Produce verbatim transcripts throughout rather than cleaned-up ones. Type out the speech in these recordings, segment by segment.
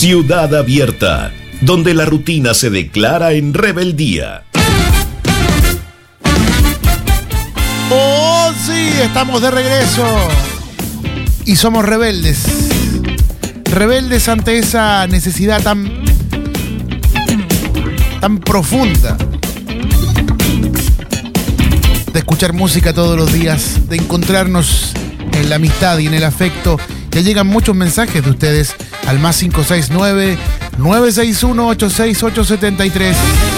Ciudad Abierta, donde la rutina se declara en rebeldía. ¡Oh, sí! Estamos de regreso. Y somos rebeldes. Rebeldes ante esa necesidad tan, tan profunda de escuchar música todos los días, de encontrarnos en la amistad y en el afecto. Ya llegan muchos mensajes de ustedes al más cinco seis nueve, nueve seis uno, ocho seis ocho siete tres.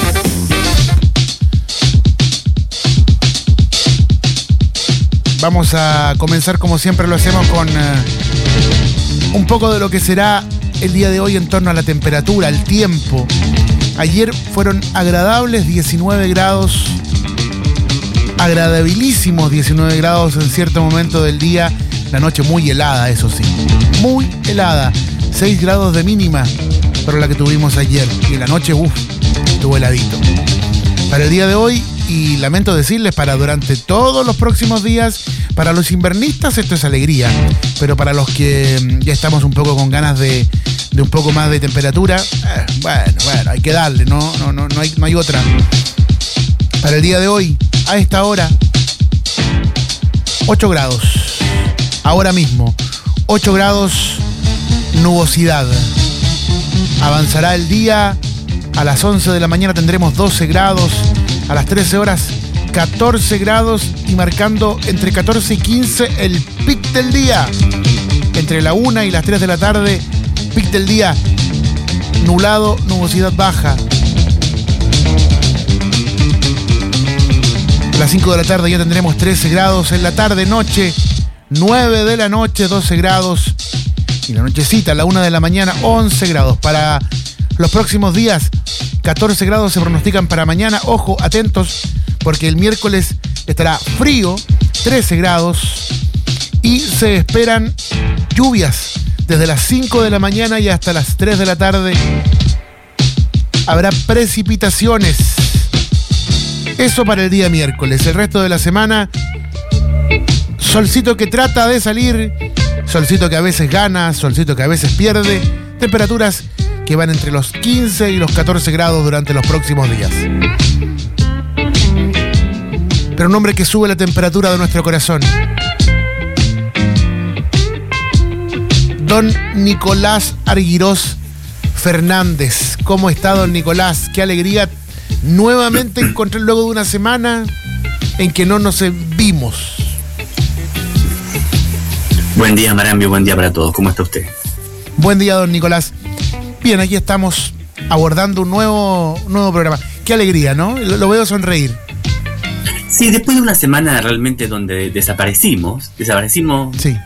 Vamos a comenzar como siempre lo hacemos con uh, un poco de lo que será el día de hoy en torno a la temperatura, al tiempo. Ayer fueron agradables diecinueve grados, agradabilísimos diecinueve grados en cierto momento del día. La noche muy helada, eso sí, muy helada. seis grados de mínima para la que tuvimos ayer. Y en la noche, uff, estuvo heladito. Para el día de hoy, y lamento decirles, para durante todos los próximos días, para los invernistas esto es alegría, pero para los que ya estamos un poco con ganas de, de un poco más de temperatura, eh, bueno, bueno, hay que darle, no, no, no, no hay, no hay otra. Para el día de hoy, a esta hora, ocho grados. Ahora mismo, ocho grados, nubosidad. Avanzará el día, a las once de la mañana tendremos doce grados, a las trece horas catorce grados y marcando entre catorce y quince el pic del día. Entre la una y las tres de la tarde, pic del día, nublado, nubosidad baja. A las cinco de la tarde ya tendremos trece grados, en la tarde, noche, nueve de la noche, doce grados. Y la nochecita, a la una de la mañana, once grados. Para los próximos días, catorce grados se pronostican para mañana. Ojo, atentos, porque el miércoles estará frío, trece grados. Y se esperan lluvias desde las cinco de la mañana y hasta las tres de la tarde. Habrá precipitaciones. Eso para el día miércoles. El resto de la semana, solcito que trata de salir, solcito que a veces gana, solcito que a veces pierde. Temperaturas que van entre los quince y los catorce grados durante los próximos días. Pero un hombre que sube la temperatura de nuestro corazón. Don Nicolás Arguirós Fernández. ¿Cómo está, don Nicolás? Qué alegría nuevamente encontrar luego de una semana en que no nos vimos. Buen día, Marambio, buen día para todos. ¿Cómo está usted? Buen día, don Nicolás. Bien, aquí estamos abordando un nuevo, un nuevo programa. Qué alegría, ¿no? Lo, lo veo sonreír. Sí, después de una semana realmente donde desaparecimos, desaparecimos. Sí.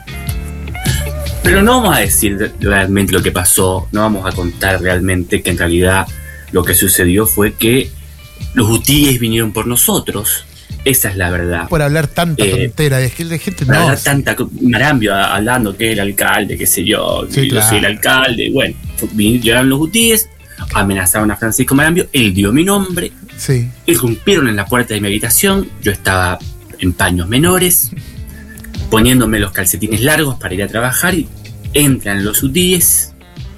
Pero no vamos a decir realmente lo que pasó, no vamos a contar realmente que en realidad lo que sucedió fue que los hutíes vinieron por nosotros. Esa es la verdad. Por hablar tanta eh, tontera, de que la gente no. Por hablar tanta Marambio hablando que el alcalde, qué sé yo, sí, yo claro. soy el alcalde. Bueno, llegaron los hutíes, amenazaron a Francisco Marambio, él dio mi nombre, sí. Irrumpieron en la puerta de mi habitación, yo estaba en paños menores, poniéndome los calcetines largos para ir a trabajar, y entran los hutíes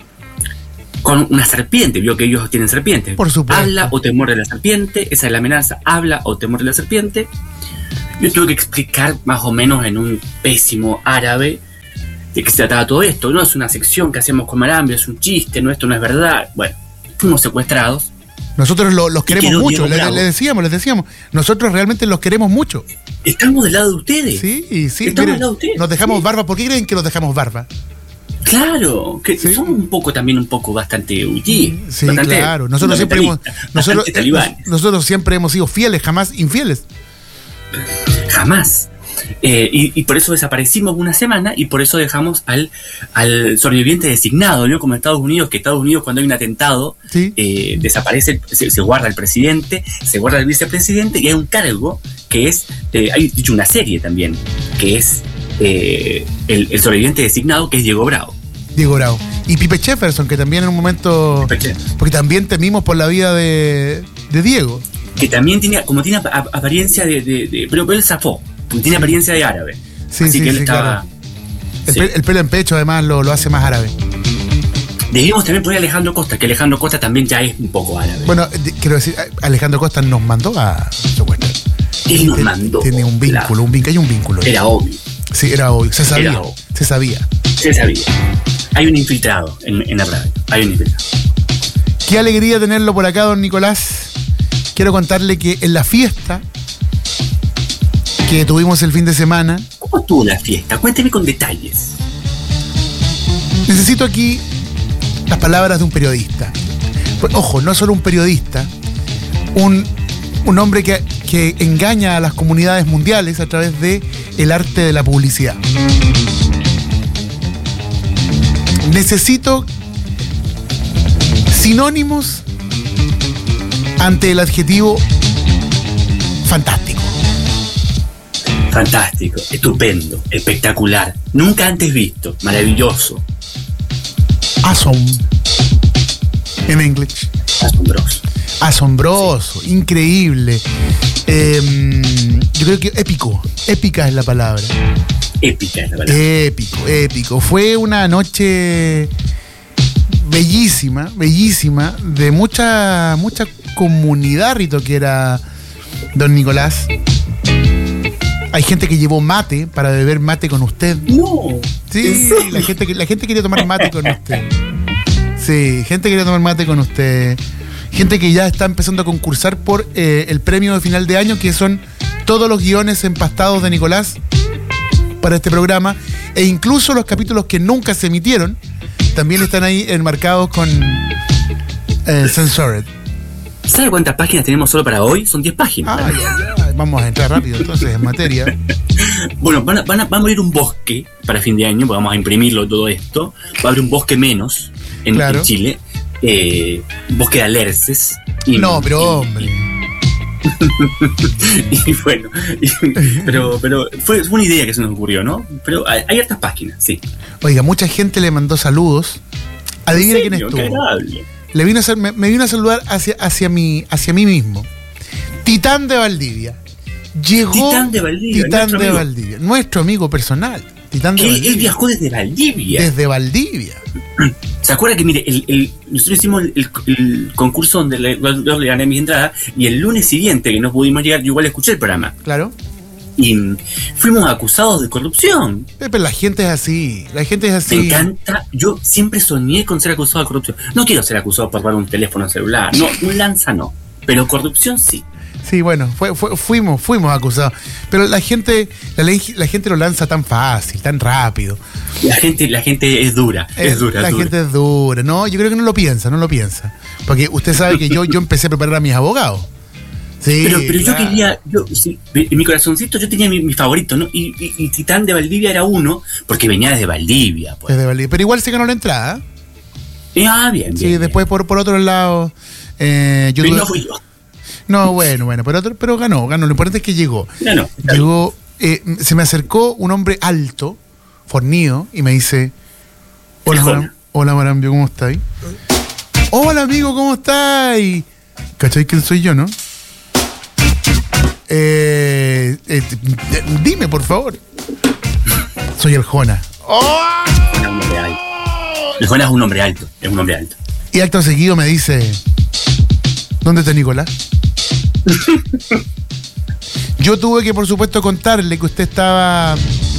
con una serpiente. Vio que ellos tienen serpientes. Por supuesto. Habla o te muerde la serpiente. Esa es la amenaza. Habla o te muerde la serpiente. Yo tuve que explicar más o menos en un pésimo árabe de qué se trataba todo esto. No es una sección que hacemos con Marambio, es un chiste, no, esto no es verdad. Bueno, fuimos secuestrados. Nosotros lo, los queremos mucho, le, le decíamos, les decíamos. Nosotros realmente los queremos mucho. Estamos del lado de ustedes. Sí, sí. Estamos Miren, del lado de ustedes. Nos dejamos sí. barba. ¿Por qué creen que nos dejamos barba? Claro, que sí. somos un poco también un poco bastante hutíes. Sí, bastante claro. Nosotros siempre hemos nosotros, eh, nosotros siempre hemos sido fieles, jamás infieles. Jamás. Eh, y, y por eso desaparecimos una semana y por eso dejamos al, al sobreviviente designado, ¿no? Como en Estados Unidos, que Estados Unidos cuando hay un atentado, ¿sí? eh, desaparece, se, se guarda el presidente, se guarda el vicepresidente y hay un cargo que es, eh, hay dicho una serie también, que es eh, el, el sobreviviente designado, que es Diego Bravo. Diego Bravo. Y Pipe Jefferson, que también en un momento... Porque también temimos por la vida de, de Diego. Que también tiene, como tiene ap- apariencia de, de, de... Pero, pero él zafó, porque tiene apariencia de árabe. Sí, Así sí, que él sí, estaba... claro. El, sí. pe- el pelo en pecho además lo, lo hace más árabe. Debimos también poner a Alejandro Costa, que Alejandro Costa también ya es un poco árabe. Bueno, de, quiero decir, Alejandro Costa nos mandó a secuestrar. Él nos mandó. Tiene un vínculo, claro. un vínculo, hay un vínculo. Era obvio. Sí, era obvio. Se sabía. Obvio. Se sabía. Se sabía. Hay un infiltrado en, en la radio. Hay un infiltrado. Qué alegría tenerlo por acá, don Nicolás. Quiero contarle que en la fiesta que tuvimos el fin de semana. ¿Cómo estuvo la fiesta? Cuénteme con detalles. Necesito aquí las palabras de un periodista. Pues, ojo, no solo un periodista, un, un hombre que, que engaña a las comunidades mundiales a través de el arte de la publicidad. Necesito sinónimos ante el adjetivo fantástico. Fantástico, estupendo, espectacular, nunca antes visto, maravilloso. Awesome. En inglés. Asombroso. Asombroso, sí. Increíble. Eh, yo creo que épico. Épica es la palabra. Épica es la palabra. Épico, épico. Fue una noche bellísima, bellísima, de mucha, mucha comunidad ritoquera, don Nicolás. Hay gente que llevó mate para beber mate con usted. No. Sí, la gente, la gente quería tomar mate con usted. Sí, gente quería tomar mate con usted. Gente que ya está empezando a concursar por eh, el premio de final de año, que son todos los guiones empastados de Nicolás para este programa, e incluso los capítulos que nunca se emitieron también están ahí enmarcados con eh, Censored. ¿Sabe cuántas páginas tenemos solo para hoy? Son diez páginas. Ah, ya, ya. Vamos a entrar rápido entonces en materia. Bueno, van a, van a, va a morir un bosque para fin de año, porque vamos a imprimirlo todo esto. Va a haber un bosque menos en, claro. en Chile. Eh, un bosque de alerces. Y, no, pero y, hombre. Y, y bueno, y, pero, pero fue, fue una idea que se nos ocurrió, ¿no? Pero hay, hay hartas páginas, sí. Oiga, mucha gente le mandó saludos. Adivina quién estuvo. Qué agradable. Le vino a hacer, me, me vino a saludar hacia, hacia, mí, hacia mí mismo. Titán de Valdivia. Llegó Titán de Valdivia. Titán de amigo. Valdivia. Nuestro amigo personal. Titán de él, Valdivia. Él viajó desde Valdivia. Desde Valdivia. ¿Se acuerda que, mire, el, el, nosotros hicimos el, el concurso donde le, le gané mis entradas, y el lunes siguiente que no pudimos llegar, yo igual escuché el programa? Claro. Y fuimos acusados de corrupción. Pero la gente es así, la gente es así. Me encanta, yo siempre soñé con ser acusado de corrupción. No quiero ser acusado por robar un teléfono celular, no, un lanza no, pero corrupción sí. Sí, bueno, fue, fue, fuimos, fuimos acusados. Pero la gente, la, ley, la gente lo lanza tan fácil, tan rápido. La gente, la gente es dura, es, es dura. La es gente dura. es dura, no, yo creo que no lo piensa, no lo piensa. Porque usted sabe que yo, yo empecé a preparar a mis abogados. Sí, pero pero claro. yo quería, yo, sí, en mi corazoncito yo tenía mi, mi favorito, ¿no? Y, y, y Titán de Valdivia era uno, porque venía desde Valdivia. Pues. Desde Valdivia, pero igual se ganó la entrada. Y, ah, bien, Sí, bien, después bien. por, por otro lado. Eh, yo Pero tuve... no fui yo. No, bueno, bueno, pero, otro, pero ganó, ganó. Lo importante es que llegó. Ganó. Llegó, eh, se me acercó un hombre alto, fornido, y me dice: Hola, Maram, hola Marambio, ¿cómo estás? Hola, amigo, ¿cómo estás? ¿Cachai quién soy yo, no? Eh, eh, dime, por favor. Soy el Jona. ¡Oh! El hombre alto. El Jona es un hombre alto, es un hombre alto. Y acto seguido me dice: ¿dónde está Nicolás? Yo tuve que, por supuesto, contarle que usted estaba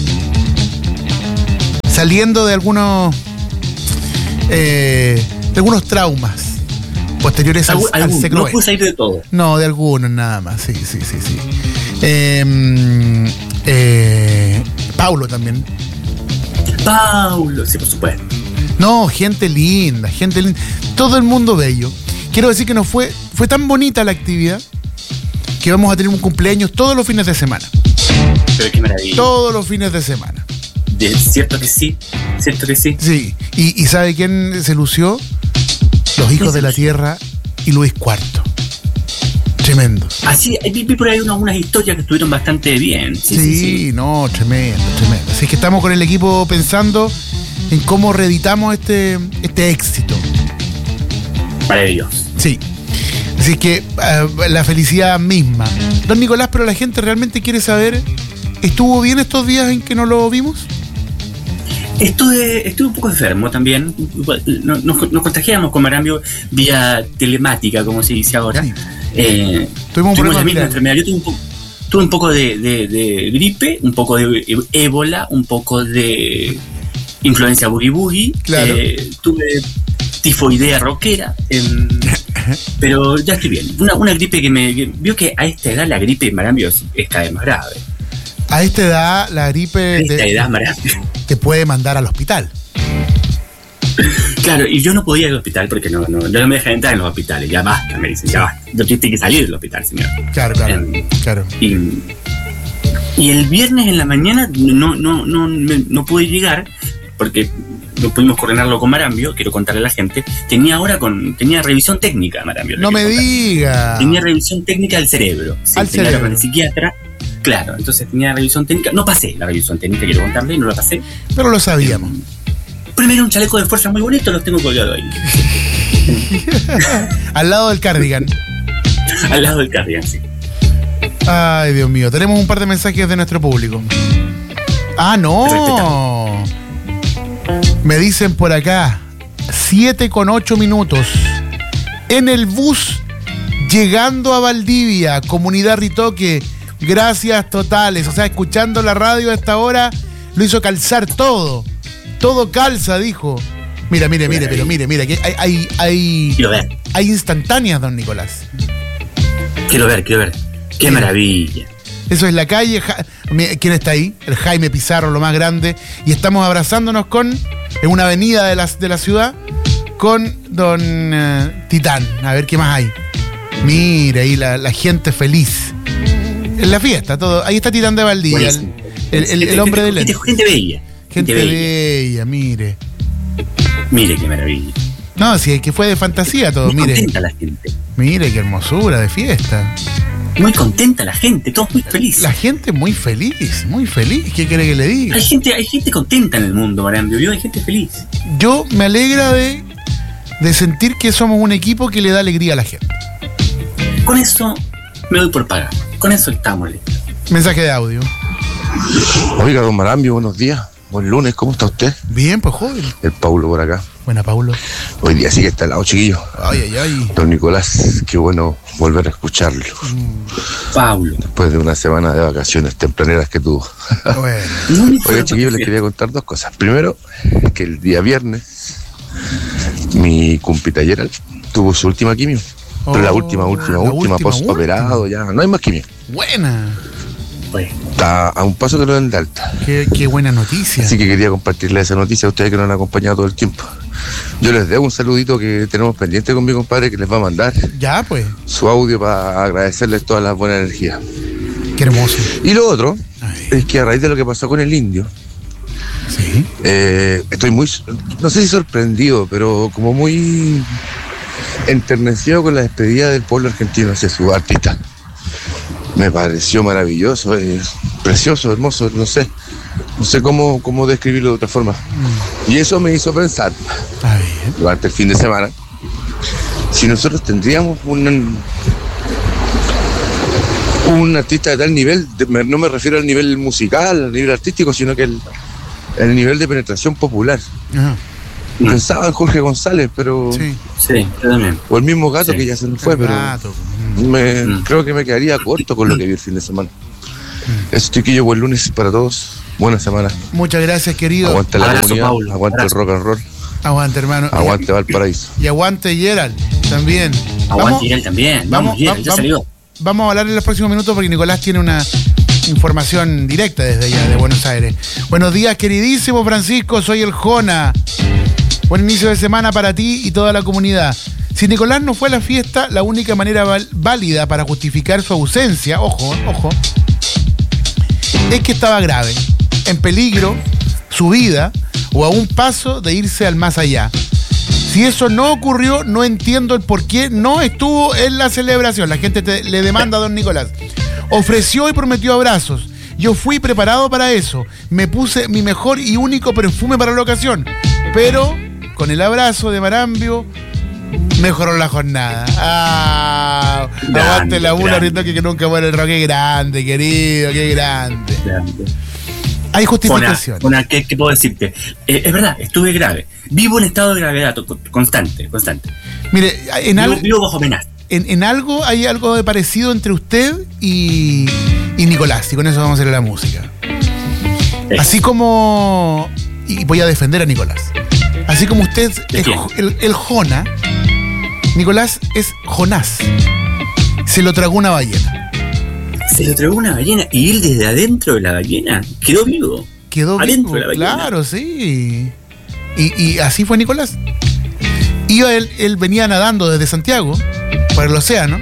saliendo de algunos eh, de algunos traumas posteriores al, al Algún, secro. No pude salir de todo. No, de algunos nada más, sí, sí, sí, sí. Eh, eh, Paulo también. Paulo, sí, por supuesto. No, gente linda, gente linda. Todo el mundo bello. Quiero decir que nos fue, fue tan bonita la actividad que vamos a tener un cumpleaños todos los fines de semana. Pero qué maravilla. Todos los fines de semana. De, cierto que sí, cierto que sí. Sí, y, y ¿sabe quién se lució? Los Hijos de la Tierra y Luis cuarto. Tremendo. Así, vi por ahí unas, unas historias que estuvieron bastante bien. Sí, Sí, sí, sí. no, tremendo, tremendo. Así que estamos con el equipo pensando en cómo reeditamos este, este éxito. Maravilloso. Sí. Así que uh, la felicidad misma. Don Nicolás, pero la gente realmente quiere saber, ¿estuvo bien estos días en que no lo vimos? Estuve, estuve un poco enfermo también. Nos, nos, nos contagiamos con Marambio vía telemática, como se dice ahora. Sí. Eh, tuvimos tuvimos la misma enfermedad. Yo tuve un, po- tuve un poco de, de, de gripe, un poco de ébola, un poco de influencia boogie boogie. Claro. Eh, tuve tifoidea rockera. Eh, pero ya estoy bien. Una, una gripe que me... Que, vio que a esta edad la gripe en Marambio es, es cada vez más grave. A esta edad la gripe a esta te, edad, Marambio, te puede mandar al hospital. Claro, y yo no podía ir al hospital porque no, no, no me dejan entrar en los hospitales. Ya basta, me dicen, ya basta. Yo tengo que salir del hospital, señor. Claro, claro. Eh, claro. Y, y el viernes en la mañana no, no, no, no, no pude llegar porque no pudimos coordinarlo con Marambio. Quiero contarle a la gente. Tenía ahora con tenía revisión técnica, Marambio. No me diga. Tenía revisión técnica del cerebro. Sí, al tenía cerebro. Con el psiquiatra. Claro, entonces tenía revisión técnica. No pasé la revisión técnica, quiero contarle, no la pasé. Pero lo sabíamos. Primero un chaleco de fuerza muy bonito, los tengo colgados ahí. Al lado del cardigan. Al lado del cardigan, sí. Ay, Dios mío. Tenemos un par de mensajes de nuestro público. Ah, no. Me dicen por acá, siete con ocho minutos. En el bus, llegando a Valdivia, comunidad Ritoque. Gracias totales. O sea, escuchando la radio a esta hora, lo hizo calzar todo. Todo calza, dijo. Mira, mire, mire, pero mire, mire, que hay, hay, hay, quiero ver. Hay instantáneas, don Nicolás. Quiero ver, quiero ver. Qué Mira. Maravilla. Eso es la calle. Ja- ¿Quién está ahí? El Jaime Pizarro, lo más grande. Y estamos abrazándonos con, en una avenida de la, de la ciudad, con don uh, Titán. A ver qué más hay. Mire, ahí la, la gente feliz. En la fiesta, todo. Ahí está Titán de Valdivia, el, el, el, el hombre del gente, gente bella. Gente bella. bella, mire. Mire qué maravilla. No, si es que fue de fantasía todo, muy mire. Contenta la gente. Mire qué hermosura de fiesta. Muy contenta la gente, todos muy felices. La gente muy feliz, muy feliz. ¿Qué quiere que le diga? Hay gente, hay gente contenta en el mundo, Marambio. Yo hay gente feliz. Yo me alegra de, de sentir que somos un equipo que le da alegría a la gente. Con eso me doy por pagar. Con eso estamos listos. Mensaje de audio. Oiga, don Marambio, buenos días. Buen lunes, ¿cómo está usted? Bien, pues joven. El Paulo por acá. Buena, Paulo. Hoy día sí que está al lado, chiquillo. Ay, ay, ay. Don Nicolás, qué bueno volver a escucharlo. Mm. Pablo. Después de una semana de vacaciones tempraneras que tuvo. Bueno. Oiga, chiquillos, les quería contar dos cosas. Primero, que el día viernes mi compita Gerald tuvo su última quimio. Oh, Pero la última, última, la última, última, post-operado, ya. No hay más quimio. Buena. Pues, Está a un paso que lo den de alta. Qué, qué buena noticia. Así que quería compartirle esa noticia a ustedes que nos han acompañado todo el tiempo. Yo les debo un saludito que tenemos pendiente con mi compadre, que les va a mandar Ya, pues. su audio para agradecerles todas las buenas energías. Qué hermoso. Y lo otro Ay. es que a raíz de lo que pasó con el indio, Sí. eh, estoy muy, no sé si sorprendido, pero como muy enternecido con la despedida del pueblo argentino hacia su artista. Me pareció maravilloso, eh, precioso, hermoso, no sé, no sé cómo, cómo describirlo de otra forma. Mm. Y eso me hizo pensar, Está bien. durante el fin de semana, si nosotros tendríamos un, un artista de tal nivel, de- me- no me refiero al nivel musical, al nivel artístico, sino que el, el nivel de penetración popular. Ajá. Pensaba en Jorge González, pero Sí. sí, yo también. o el mismo Gato Sí. que ya se nos fue, El pero gato. Mm. me, Mm. creo que me quedaría corto con lo que vi el fin de semana. Eso, chiquillo, buen lunes para todos, buena semana. Muchas gracias, querido. Aguante la Abrazo, comunidad, Paulo. aguante Abrazo. el rock and roll, Aguante, hermano. aguante Valparaíso. Y aguante Gerald también. Aguante Gerald también. Vamos, Gerald, ya vamos, salió. vamos a hablar en los próximos minutos porque Nicolás tiene una información directa desde allá de Buenos Aires. Buenos días, queridísimo Francisco, soy el Jona. Buen inicio de semana para ti y toda la comunidad. Si Nicolás no fue a la fiesta, la única manera val- válida para justificar su ausencia, ojo, ojo, es que estaba grave, en peligro, su vida, o a un paso de irse al más allá. Si eso no ocurrió, no entiendo el por qué no estuvo en la celebración. La gente te- le demanda a don Nicolás. Ofreció y prometió abrazos. Yo fui preparado para eso. Me puse mi mejor y único perfume para la ocasión. Pero con el abrazo de Marambio mejoró la jornada. Ah, Grande, aguante la una, grande. Ritoque, que nunca muere el rock. Qué grande, querido, qué grande. Grande. Hay justificación. Una, una, ¿qué, ¿Qué puedo decirte? Eh, es verdad, estuve grave. Vivo en estado de gravedad to- constante, constante. Mire, en, Vivo, al, vivo bajo amenaza. en, en algo hay algo de parecido entre usted y, y Nicolás, y con eso vamos a hacer la música. Eh, Así como... Y voy a defender a Nicolás. Así como usted ¿De es quién? el, el Jona, Nicolás es Jonás. Se lo tragó una ballena. Se lo tragó una ballena y él desde adentro de la ballena quedó vivo. Quedó Adentro vivo, de la ballena. claro, sí. Y, y así fue Nicolás. Iba él, él venía nadando desde Santiago por el océano.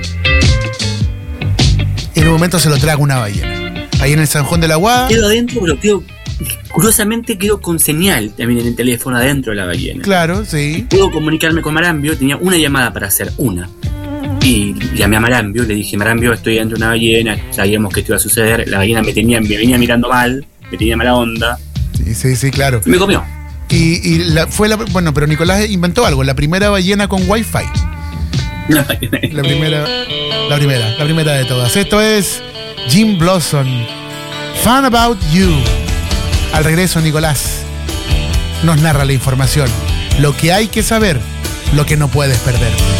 En un momento se lo traga una ballena. Ahí en el San Juan de la Guada. Quedó adentro, pero quedó, curiosamente quedó con señal también en el teléfono adentro de la ballena. Claro, sí. Puedo comunicarme con Marambio, tenía una llamada para hacer, una. Y llamé a Marambio, le dije, Marambio, estoy dentro de una ballena, sabíamos que esto iba a suceder, la ballena me tenía, me venía mirando mal, me tenía mala onda, Sí, sí, sí, claro. y me comió. Y, y la, fue la... Bueno, pero Nicolás inventó algo. La primera ballena con Wi-Fi. La primera, la primera, la primera de todas. Esto es Jim Blossom, Fun About You. Al regreso, Nicolás nos narra la información. Lo que hay que saber, lo que no puedes perder.